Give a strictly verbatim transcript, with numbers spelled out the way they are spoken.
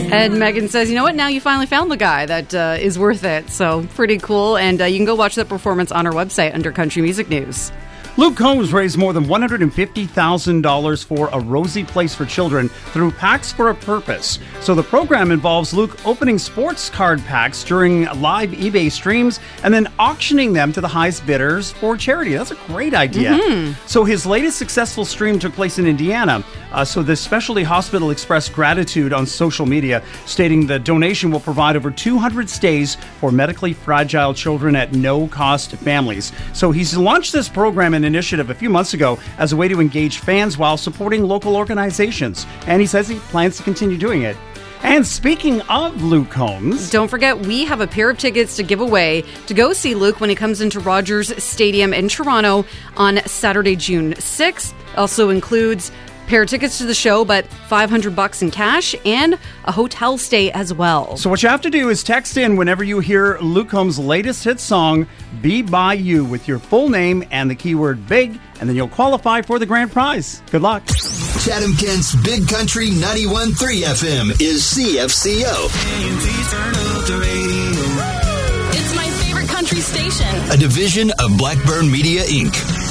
And Megan says, you know what? Now you finally found the guy that uh, is worth it. So pretty cool. And uh, you can go watch that performance on our website under Country Music News. Luke Combs raised more than one hundred fifty thousand dollars for a Rosie Place for Children through Packs for a Purpose. So the program involves Luke opening sports card packs during live eBay streams and then auctioning them to the highest bidders for charity. That's a great idea. Mm-hmm. So his latest successful stream took place in Indiana. Uh, so the specialty hospital expressed gratitude on social media, stating the donation will provide over two hundred stays for medically fragile children at no cost to families. So he's launched this program in initiative a few months ago as a way to engage fans while supporting local organizations. And he says he plans to continue doing it. And speaking of Luke Combs, don't forget we have a pair of tickets to give away to go see Luke when he comes into Rogers Stadium in Toronto on Saturday, June sixth. Also includes pair of tickets to the show, but five hundred bucks in cash and a hotel stay as well. So what you have to do is text in whenever you hear Luke Combs' latest hit song, Be By You, with your full name and the keyword big, and then you'll qualify for the grand prize. Good luck. Chatham-Kent's Big Country ninety-one point three F M is C F C O. It's my favorite country station. A division of Blackburn Media, Incorporated.